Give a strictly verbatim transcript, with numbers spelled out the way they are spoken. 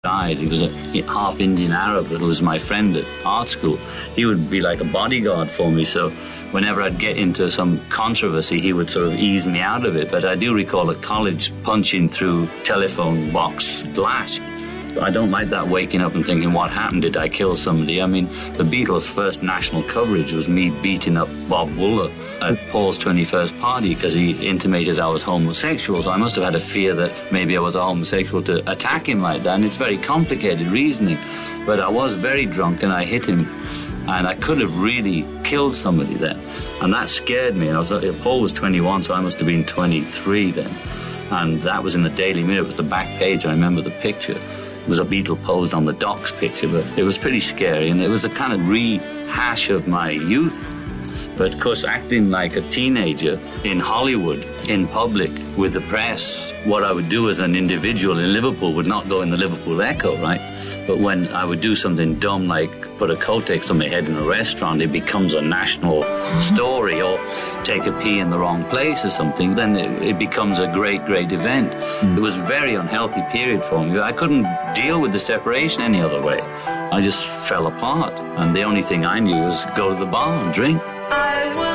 died. He was a half Indian Arab, but was my friend at art school. He would be like a bodyguard for me, so whenever I'd get into some controversy, he would sort of ease me out of it. But I do recall at college punching through telephone box glass. I don't like that, waking up and thinking, what happened? Did I kill somebody? I mean, the Beatles' first national coverage was me beating up Bob Wooler at Paul's twenty-first party because he intimated I was homosexual. So I must have had a fear that maybe I was a homosexual to attack him like that. And it's very complicated reasoning. But I was very drunk and I hit him. And I could have really killed somebody then. And that scared me. I was, Paul was twenty-one, so I must have been twenty-three then. And that was in the Daily Mirror. It was the back page. I remember the picture. It was a Beatle posed on the docks picture, but it was pretty scary, and it was a kind of rehash of my youth. But of course, acting like a teenager in Hollywood, in public, with the press, what I would do as an individual in Liverpool would not go in the Liverpool Echo, right? But when I would do something dumb like put a Kotex on my head in a restaurant, it becomes a national story, or take a pee in the wrong place or something, then it, it becomes a great, great event. Mm. It was a very unhealthy period for me. I couldn't deal with the separation any other way. I just fell apart, and the only thing I knew was go to the bar and drink.